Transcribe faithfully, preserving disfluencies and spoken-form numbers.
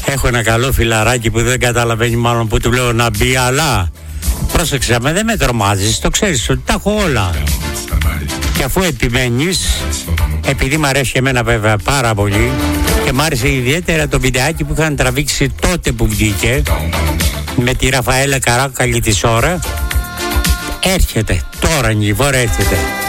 Έχω ένα καλό φιλαράκι που δεν καταλαβαίνει μάλλον που του λέω να μπει, αλλά πρόσεξε, με δεν με τρομάζεις, το ξέρεις ότι τα έχω όλα. Και αφού επιμένεις, επειδή μ' αρέσει εμένα βέβαια πάρα πολύ και μ' άρεσε ιδιαίτερα το βιντεάκι που είχαν τραβήξει τότε που βγήκε με τη Ραφαέλα Καράκαλη της ώρα, έρχεται τώρα η Βόρεια, έρχεται.